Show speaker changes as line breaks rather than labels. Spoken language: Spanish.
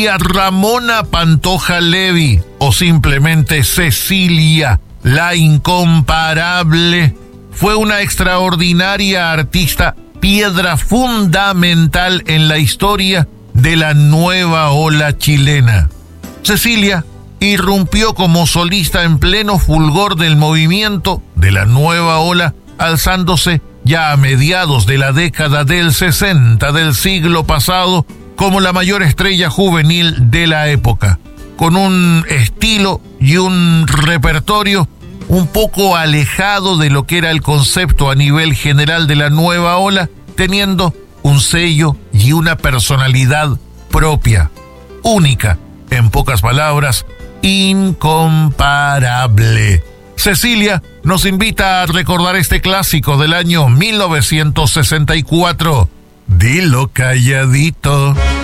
Ramona Pantoja Levi, o simplemente Cecilia, la incomparable, fue una extraordinaria artista, piedra fundamental en la historia de la nueva ola chilena. Cecilia irrumpió como solista en pleno fulgor del movimiento de la nueva ola, alzándose ya a mediados de la década del 60 del siglo pasado como la mayor estrella juvenil de la época, con un estilo y un repertorio un poco alejado de lo que era el concepto a nivel general de la nueva ola, teniendo un sello y una personalidad propia, única, en pocas palabras, incomparable. Cecilia nos invita a recordar este clásico del año 1964. Dilo calladito.